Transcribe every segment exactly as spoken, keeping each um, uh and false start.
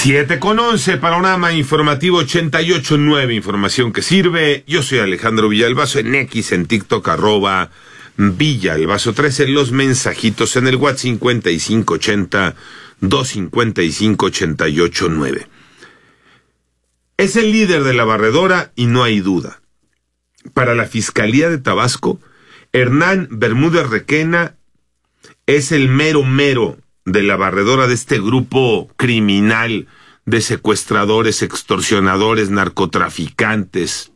siete con once, panorama informativo ochenta y ocho punto nueve, información que sirve. Yo soy Alejandro Villalbazo, en X, en TikTok, arroba Villalbazo trece, los mensajitos en el WhatsApp cincuenta y cinco ochenta, doscientos cincuenta y cinco, ochenta y ocho nueve. Es el líder de la barredora y no hay duda. Para la Fiscalía de Tabasco, Hernán Bermúdez Requena es el mero mero de la barredora de este grupo criminal de secuestradores, extorsionadores, narcotraficantes,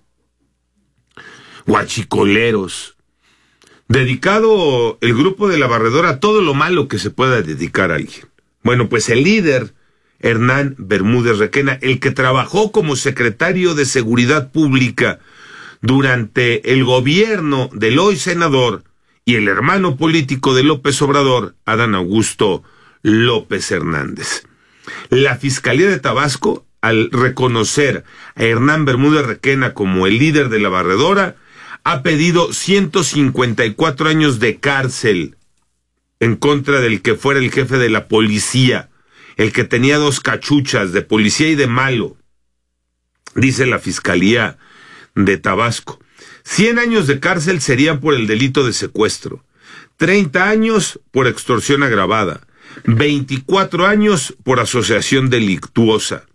guachicoleros. Dedicado el grupo de la barredora a todo lo malo que se pueda dedicar a alguien. Bueno, pues el líder, Hernán Bermúdez Requena, el que trabajó como secretario de Seguridad Pública durante el gobierno del hoy senador y el hermano político de López Obrador, Adán Augusto López Hernández. La Fiscalía de Tabasco, al reconocer a Hernán Bermúdez Requena como el líder de la barredora, ha pedido ciento cincuenta y cuatro años de cárcel en contra del que fuera el jefe de la policía, el que tenía dos cachuchas de policía y de malo, dice la Fiscalía de Tabasco. cien años de cárcel serían por el delito de secuestro, treinta años por extorsión agravada, veinticuatro años por asociación delictuosa.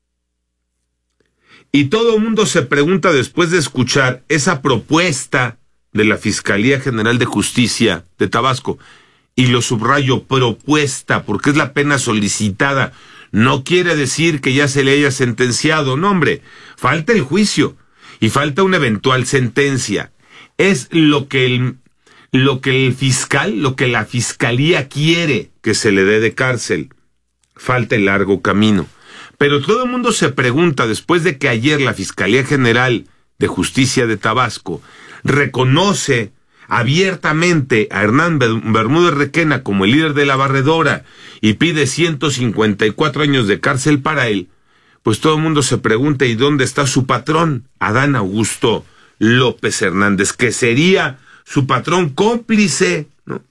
Y todo el mundo se pregunta, después de escuchar esa propuesta de la Fiscalía General de Justicia de Tabasco, y lo subrayo, propuesta, porque es la pena solicitada, no quiere decir que ya se le haya sentenciado, no hombre, falta el juicio y falta una eventual sentencia. Es lo que el, lo que el fiscal, lo que la Fiscalía quiere que se le dé de cárcel. Falta el largo camino. Pero todo el mundo se pregunta, después de que ayer la Fiscalía General de Justicia de Tabasco reconoce abiertamente a Hernán Bermúdez Requena como el líder de la barredora y pide ciento cincuenta y cuatro años de cárcel para él, pues todo el mundo se pregunta, ¿y dónde está su patrón? Adán Augusto López Hernández, que sería su patrón cómplice, ¿no?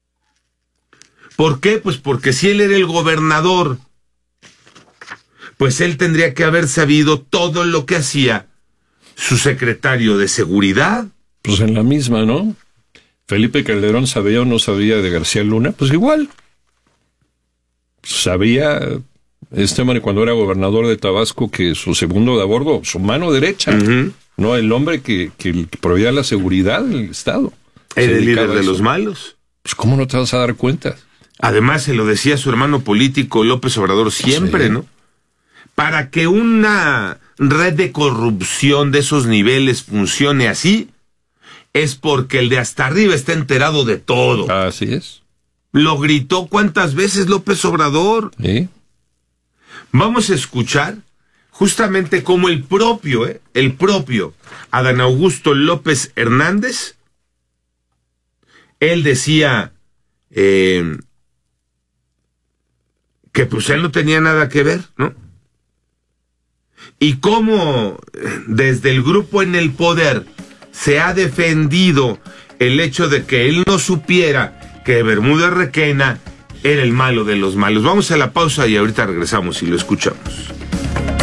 ¿Por qué? Pues porque si él era el gobernador, pues él tendría que haber sabido todo lo que hacía su secretario de Seguridad. Pues en la misma, ¿no? Felipe Calderón sabía o no sabía de García Luna, pues igual. Sabía este hombre cuando era gobernador de Tabasco que su segundo de a bordo, su mano derecha, uh-huh. no el hombre que, que proveía la seguridad del Estado. Era el líder de los malos. Pues ¿cómo no te vas a dar cuenta? Además se lo decía su hermano político López Obrador siempre, sí. ¿no? Para que una red de corrupción de esos niveles funcione así, es porque el de hasta arriba está enterado de todo. Así es. Lo gritó cuántas veces López Obrador. ¿Sí? Vamos a escuchar justamente cómo el propio, ¿eh? el propio Adán Augusto López Hernández, él decía eh, que pues él no tenía nada que ver, ¿no? Y cómo desde el grupo en el poder se ha defendido el hecho de que él no supiera que Bermúdez Requena era el malo de los malos. Vamos a la pausa y ahorita regresamos y lo escuchamos.